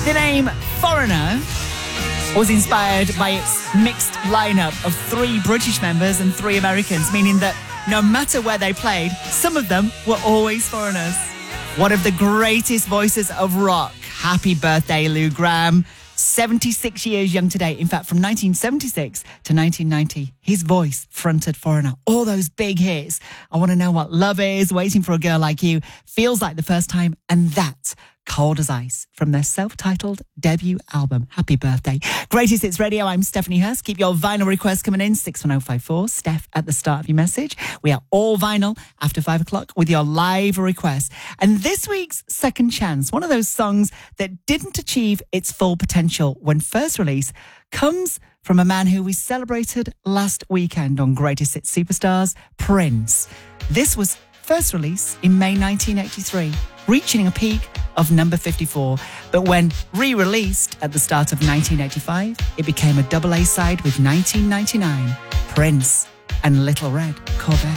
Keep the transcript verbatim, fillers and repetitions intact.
The name Foreigner was inspired by its mixed lineup of three British members and three Americans, meaning that no matter where they played, some of them were always foreigners. One of the greatest voices of rock. Happy birthday, Lou Gramm. seventy-six years young today. In fact, from nineteen seventy-six to nineteen ninety, his voice fronted Foreigner. All those big hits. I Want to Know What Love Is, Waiting for a Girl Like You, Feels Like the First Time, and That, Cold as Ice, from their self-titled debut album. Happy birthday. Greatest Hits Radio, I'm Stephanie Hurst. Keep your vinyl requests coming in, six one oh five four, Steph at the start of your message. We are all vinyl after five o'clock with your live requests. And this week's Second Chance, one of those songs that didn't achieve its full potential when first released, comes from a man who we celebrated last weekend on Greatest Hits Superstars, Prince. This was first released in May nineteen eighty-three, reaching a peak of number fifty-four. But when re-released at the start of nineteen eighty-five, it became a double A side with nineteen ninety-nine, Prince and Little Red Corvette.